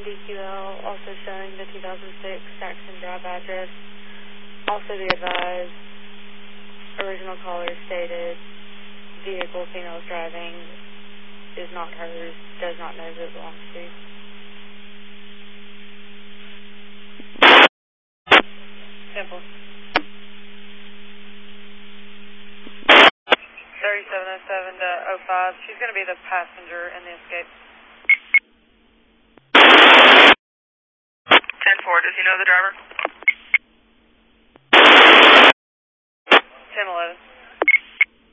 DQL, also showing the 2006 Saxon Drive address. Also be advised, original caller stated vehicle females driving is not hers, does not know who it belongs to. Simple. 3707-05. She's going to be the passenger in the escape. 10-4, does he know the driver?